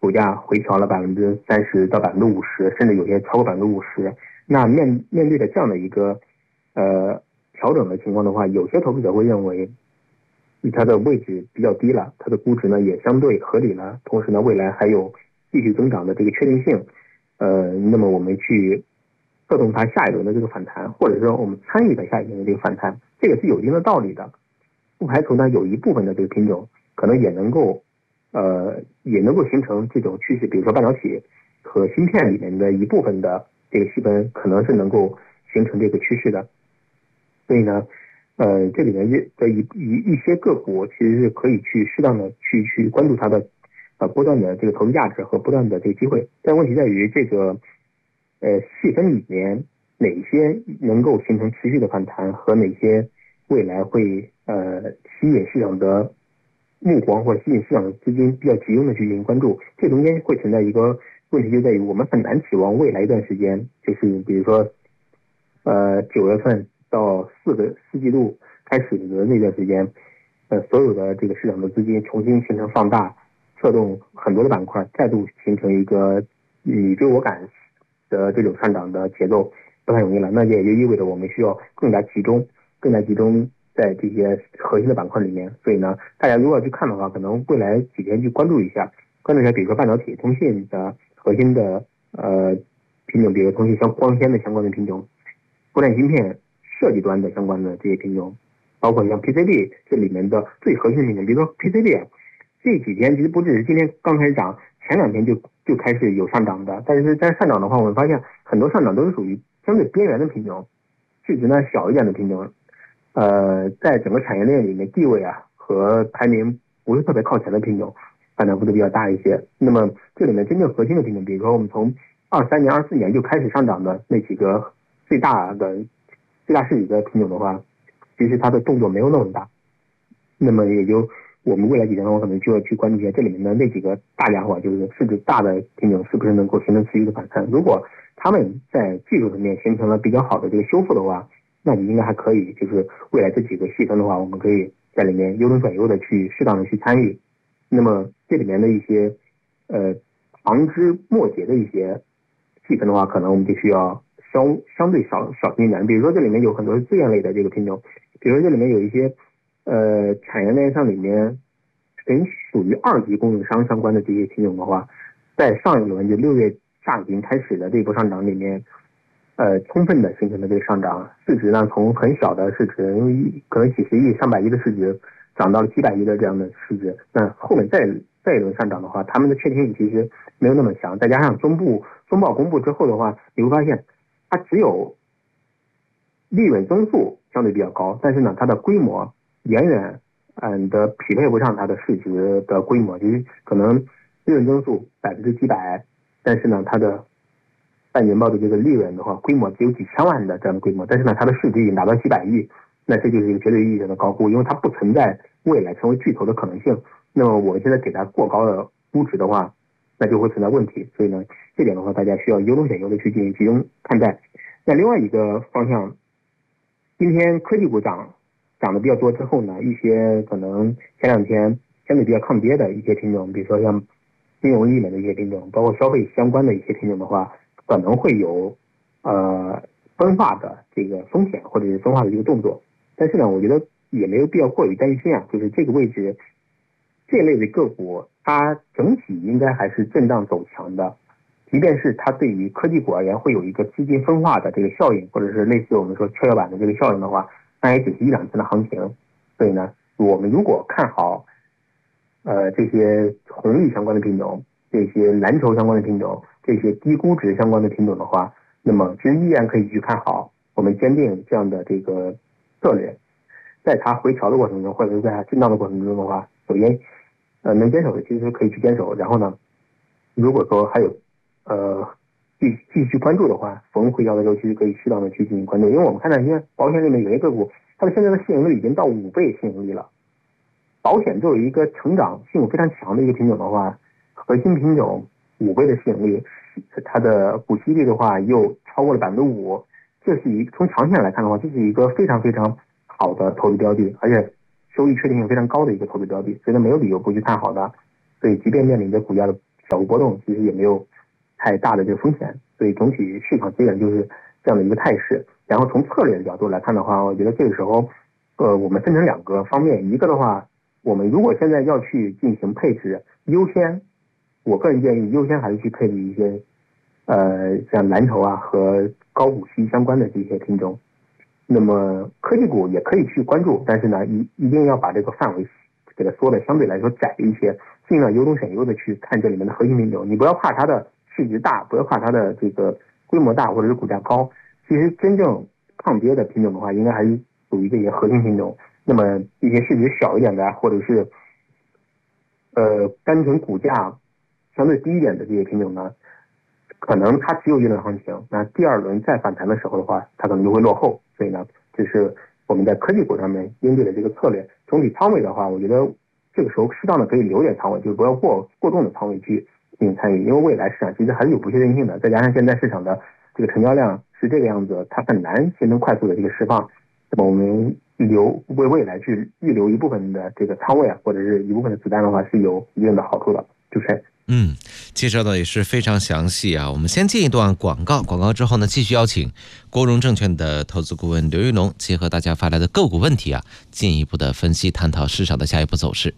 股价回调了30%到50%，甚至有些超过50%。那面对着这样的一个调整的情况的话，有些投资者会认为它的位置比较低了，它的估值呢也相对合理了，同时呢未来还有继续增长的这个确定性。那么我们去策动它下一轮的这个反弹，或者说我们参与它下一轮的这个反弹，这个是有一定的道理的。不排除呢有一部分的这个品种可能也能够形成这种趋势，比如说半导体和芯片里面的一部分的这个细分可能是能够形成这个趋势的。所以呢这里面的一些个股其实是可以去适当的去关注它的波段的这个投资价值和波段的这个机会。但问题在于这个细分里面哪些能够形成持续的反弹，和哪些未来会吸引市场的目光或者吸引市场的资金比较集中的去进行关注，这中间会存在一个问题，就在于我们很难指望未来一段时间，就是比如说9月份到四季度开始的那段时间，所有的这个市场的资金重新形成放大，策动很多的板块再度形成一个你追我赶的这种上涨的节奏，不太容易了。那也就意味着我们需要更加集中在这些核心的板块里面。所以呢，大家如果去看的话，可能未来几天去关注一下，比如说半导体、通信的核心的品种，比如通信光纤的相关的品种，国产芯片设计端的相关的这些品种，包括像 PCB 这里面的最核心的品种，比如说 PCB 这几天其实不只是今天刚开始涨，前2天就开始有上涨的。但是在上涨的话，我们发现很多上涨都是属于相对边缘的品种，市值呢小一点的品种，在整个产业链里面地位和排名不是特别靠前的品种，反弹幅度比较大一些。那么这里面真正核心的品种，比如说我们从23年、24年就开始上涨的那几个最大市值的品种的话，其实它的动作没有那么大。那么也就我们未来几天的话，可能就要去关注一下这里面的那几个大家伙，就是市值大的品种是不是能够形成持续的反弹。如果他们在技术层面形成了比较好的这个修复的话，那你应该还可以，就是未来这几个细分的话，我们可以在里面优中转优的去适当的去参与。那么这里面的一些旁枝末节的一些细分的话，可能我们就需要相对小心一点。比如说这里面有很多资源类的这个品种，比如说这里面有一些产业链上里面属于2级供应商相关的这些品种的话，在上一轮就6月下旬开始的这波上涨里面，充分的形成了这个上涨，市值呢从很小的市值，因为可能几十亿、上百亿的市值，涨到了几百亿的这样的市值。那后面再一轮上涨的话，他们的确定性其实没有那么强，再加上中报公布之后的话，你会发现它只有利润增速相对比较高，但是呢它的规模远远的匹配不上它的市值的规模，就是可能利润增速几百%，但是呢它的半年报的这个利润的话，规模只有几千万的这样的规模，但是呢它的市值已经达到几百亿，那这就是一个绝对意义上的高估，因为它不存在未来成为巨头的可能性。那么我们现在给它过高的估值的话，那就会存在问题。所以呢这点的话，大家需要优中选优的去进行集中看待。那另外一个方向，今天科技股涨得比较多之后呢，一些可能前2天相对比较抗跌的一些品种，比如说像金融类的一些品种，包括消费相关的一些品种的话，可能会有分化的这个风险，或者是分化的这个动作。但是呢我觉得也没有必要过于担心就是这个位置这类的个股它整体应该还是震荡走强的，即便是它对于科技股而言会有一个资金分化的这个效应，或者是类似我们说跷跷板的这个效应的话，那也只是1-2天的行情。所以呢我们如果看好这些红利相关的品种，这些蓝筹相关的品种，这些低估值相关的品种的话，那么其实依然可以去看好，我们坚定这样的这个策略。在它回调的过程中，或者是在它震荡的过程中的话，首先能坚守的其实可以去坚守，然后呢如果说还有继续关注的话，逢回调的时候其实可以适当的去进行关注。因为我们看到现在保险里面有些个股，它的现在的市盈率已经到5倍市盈率了。保险作为一个成长性非常强的一个品种的话，核心品种5倍的市盈率，它的股息率的话又超过了5%，这是从长线来看的话，这是一个非常非常好的投资标的，而且收益确定性非常高的一个投资标的，所以没有理由不去看好的。所以即便面临着股价的小幅波动，其实也没有太大的这个风险，所以总体市场基本就是这样的一个态势。然后从策略的角度来看的话，我觉得这个时候，我们分成2个方面，一个的话，我们如果现在要去进行配置，优先，我个人建议优先还是去配置一些，像蓝筹啊和高股息相关的这些品种。那么科技股也可以去关注，但是呢，一定要把这个范围给它缩的相对来说窄一些，尽量优中选优的去看这里面的核心品种。你不要怕它的市值大，不要怕它的这个规模大或者是股价高，其实真正抗跌的品种的话，应该还是属于这些核心品种。那么一些市值小一点的，或者是单纯股价相对低一点的这些品种呢，可能它只有一轮行情，那第2轮再反弹的时候的话，它可能就会落后。所以呢，这是我们在科技股上面应对的这个策略。总体仓位的话，我觉得这个时候适当的可以留点仓位，就是不要过重的仓位去进行参与，因为未来市场其实还是有不确定性的，再加上现在市场的这个成交量是这个样子，它很难形成快速的这个释放。那么我们为未来去预留一部分的这个仓位啊，或者是一部分的子弹的话，是有一定的好处的。主持人。 介绍的也是非常详细啊。我们先进一段广告，广告之后呢，继续邀请国融证券的投资顾问刘玉龙，结合大家发来的个股问题啊，进一步的分析探讨市场的下一步走势。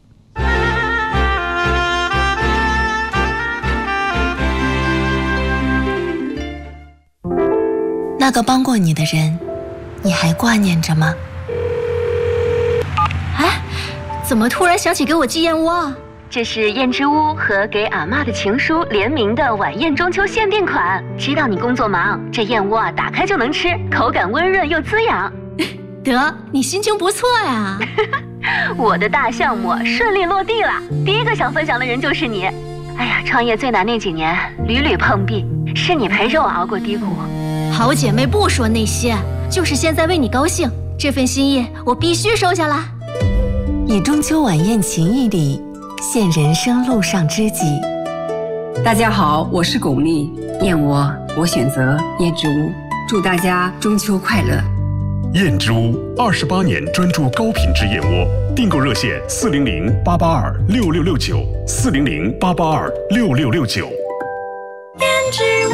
那个帮过你的人，你还挂念着吗？ 哎，怎么突然想起给我寄燕窝啊？ 这是燕之屋和给阿嬷的情书联名的晚宴中秋限定款。知道你工作忙，这燕窝啊打开就能吃，口感温润又滋养。 得，你心情不错呀。 我的大项目顺利落地了，第一个想分享的人就是你。哎呀，创业最难那几年屡屡碰壁，是你陪着我熬过低谷。 好姐妹不说那些，就是现在为你高兴，这份心意我必须收下来。 以中秋晚宴情谊里现人生路上知己。 大家好，我是巩俐，燕窝我选择燕之屋，祝大家中秋快乐。 燕之屋28年专注高品质燕窝，订购热线400-882-6669，400-882-6669。 燕之屋。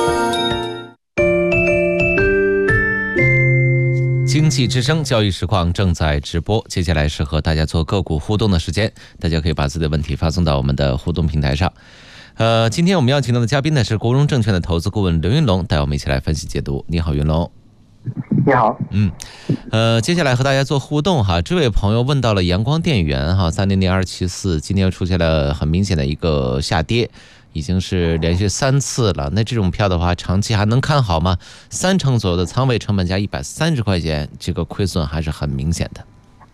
经济之声交易实况正在直播，接下来是和大家做个股互动的时间，大家可以把自己的问题发送到我们的互动平台上。今天我们邀请到的嘉宾呢是国融证券的投资顾问刘云龙，带我们一起来分析解读。你好，云龙。 你好。 接下来和大家做互动哈。这位朋友问到了阳光电源哈，300274，今天又出现了很明显的一个下跌，已经是连续3次了。那这种票的话，长期还能看好吗？3成左右的仓位，成本价130块钱，这个亏损还是很明显的。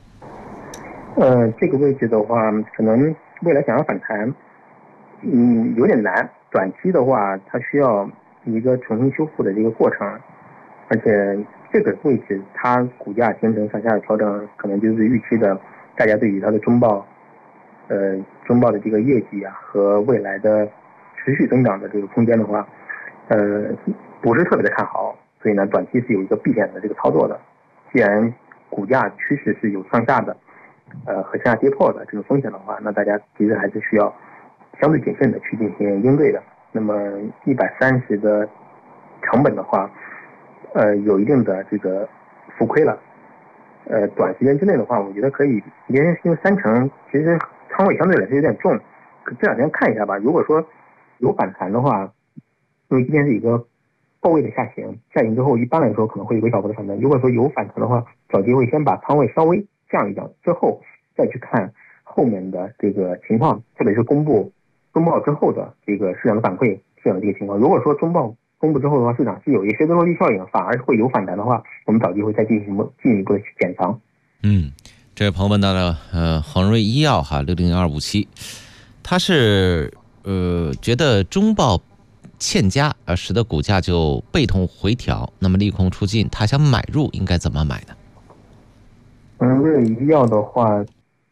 这个位置的话，可能未来想要反弹，有点难。短期的话，它需要一个重新修复的这个过程，而且这个位置它股价形成上下的调整，可能就是预期的，大家对于它的中报的这个业绩啊和未来的持续增长的这个空间的话，不是特别的看好，所以呢，短期是有一个避险的这个操作的。既然股价趋势是有向下的，和向下跌破的这种风险的话，那大家其实还是需要相对谨慎的去进行应对的。那么130的成本的话，有一定的这个浮亏了。短时间之内的话，我觉得可以，因为3成其实仓位相对来说有点重，这两天看一下吧。如果说有反弹的话，因为今天是一个高位的下行之后，一般来说可能会有一个小幅的反弹。如果说有反弹的话，找机会先把仓位稍微降一降，之后再去看后面的这个情况，特别是公布中报之后的这个市场的反馈这样的这个情况。如果说中报公布之后的话，市场是有一些落地效应，反而会有反弹的话，我们找机会再进一步的去减仓。 这位朋友问到了恒瑞医药哈60257，他是觉得中报欠佳而使得股价就被动回调，那么利空出尽，他想买入应该怎么买呢？ 恒瑞医药的话，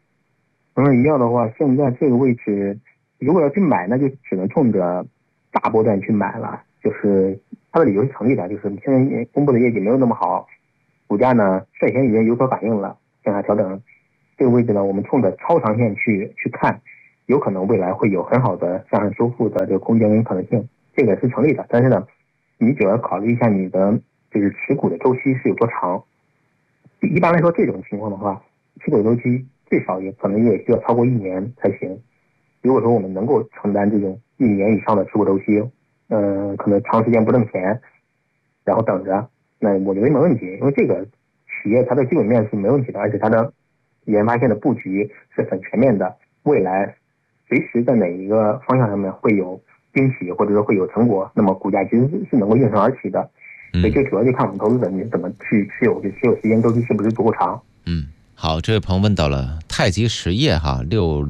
现在这个位置，如果要去买，那就只能冲着大波段去买了。就是它的理由是成立的，就是现在公布的业绩没有那么好，股价呢率先已经有所反应了，向下调整。这个位置呢，我们冲着超长线去看， 有可能未来会有很好的向上修复的这个空间跟可能性，这个是成立的。但是呢，你只要考虑一下你的就是持股的周期是有多长。一般来说，这种情况的话，持股周期最少也可能也需要超过1年才行。如果说我们能够承担这种1年以上的持股周期，可能长时间不挣钱，然后等着，那我觉得没问题，因为这个企业它的基本面是没问题的，而且它的研发线的布局是很全面的，未来随时在哪一个方向上面会有惊喜，或者说会有成果，那么股价其实是能够应声而起的。所以这主要就看我们投资者你怎么去持有，就持有时间周期是不是足够长。 好，这位朋友问到了太极实业哈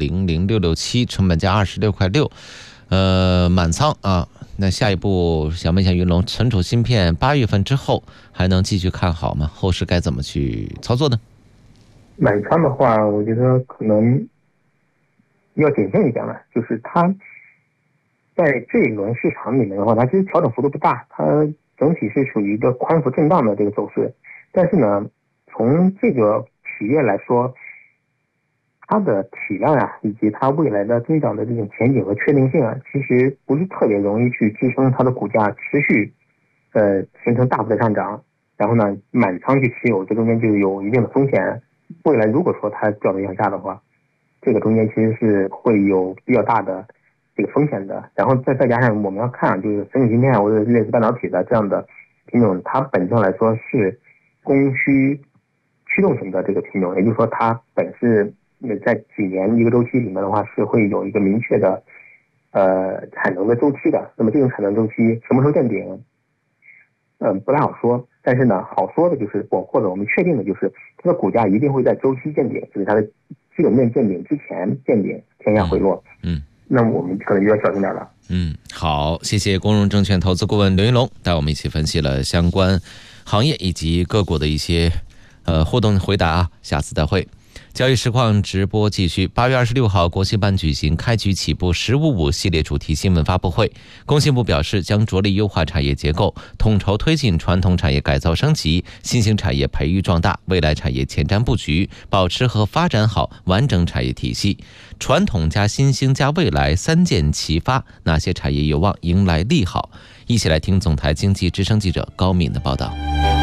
，600667成本价26.6块，满仓啊。那下一步想问一下云龙，存储芯片8月份之后还能继续看好吗？后市该怎么去操作呢？ 满仓的话，我觉得可能要谨慎一点了，就是它在这一轮市场里面的话，它其实调整幅度不大，它整体是属于一个宽幅震荡的这个走势。但是呢，从这个企业来说，它的体量啊，以及它未来的增长的这种前景和确定性啊，其实不是特别容易去支撑它的股价持续形成大幅的上涨。然后呢，满仓去持有，这中间就有一定的风险。未来如果说它调整向下的话，这个中间其实是会有比较大的这个风险的。然后再加上我们要看，就是生物芯片或者类似半导体的这样的品种，它本质上来说是供需驱动型的这个品种，也就是说它本是在几年一个周期里面的话，是会有一个明确的产能的周期的。那么这种产能周期什么时候见顶，不太好说。但是呢，好说的就是或者我们确定的就是它的股价一定会在周期见顶，就是它的基本面见顶之前见顶，天下回落。那么我们可能就要小心点了。 好，谢谢工融证券投资顾问刘云龙带我们一起分析了相关行业以及个股的一些互动回答啊，下次再会。交易实况直播继续。8月26号，国新办举行开局起步1055系列主题新闻发布会。工信部表示，将着力优化产业结构，统筹推进传统产业改造升级、新兴产业培育壮大、未来产业前瞻布局，保持和发展好完整产业体系。传统加新兴加未来3箭齐发，哪些产业有望迎来利好？一起来听总台经济之声记者高敏的报道。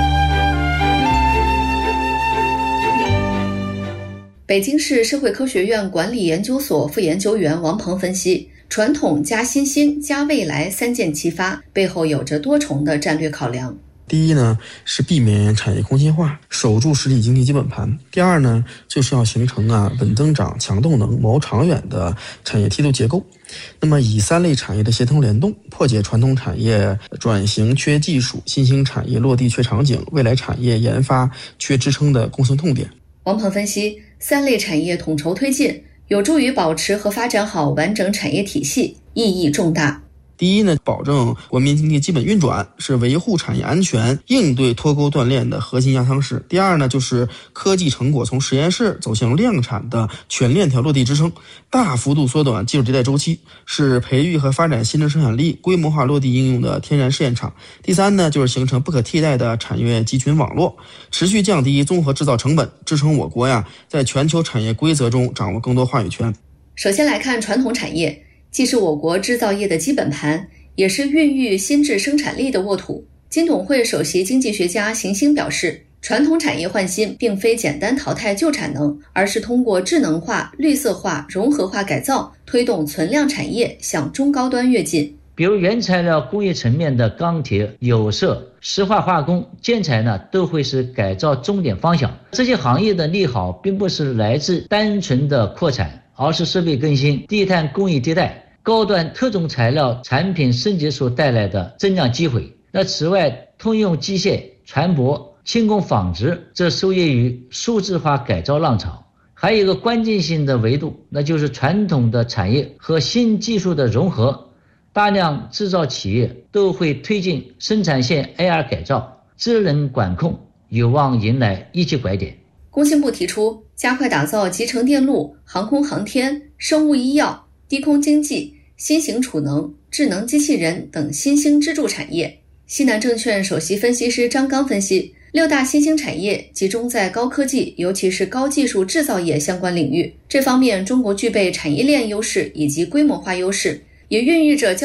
北京市社会科学院管理研究所副研究员王鹏分析，传统加新兴加未来3箭齐发，背后有着多重的战略考量。 第一呢，是避免产业空心化，守住实体经济基本盘。第二呢，就是要形成稳增长、强动能、谋长远的产业梯度结构。那么以3类产业的协同联动，破解传统产业转型缺技术、新兴产业落地缺场景、未来产业研发缺支撑的共性痛点。 王鹏分析，3类产业统筹推进，有助于保持和发展好完整产业体系，意义重大。 第一呢，保证国民经济基本运转，是维护产业安全、应对脱钩断链的核心压舱石。第二呢，就是科技成果从实验室走向量产的全链条落地支撑，大幅度缩短技术迭代周期，是培育和发展新增生产力、规模化落地应用的天然试验场。第三呢，就是形成不可替代的产业集群网络，持续降低综合制造成本，支撑我国在全球产业规则中掌握更多话语权。 首先来看传统产业，既是我国制造业的基本盘，也是孕育新质生产力的沃土。金董会首席经济学家邢星表示，传统产业换新并非简单淘汰旧产能，而是通过智能化、绿色化、融合化改造，推动存量产业向中高端跃进。 比如原材料工业层面的钢铁、有色、石化化工、建材都会是改造重点方向。这些行业的利好并不是来自单纯的扩产，而是设备更新、低碳工艺迭代、高端特种材料产品升级所带来的增量机会。此外，通用机械、船舶、轻工纺织这受益于数字化改造浪潮。还有一个关键性的维度，那就是传统的产业和新技术的融合。大量制造企业都会推进生产线 AR 改造、智能管控，有望迎来一级拐点。 工信部提出，加快打造集成电路、航空航天、生物医药、低空经济、新型储能、智能机器人等新兴支柱产业。西南证券首席分析师张刚分析， 6大新兴产业集中在高科技，尤其是高技术制造业相关领域。这方面，中国具备产业链优势以及规模化优势，也孕育着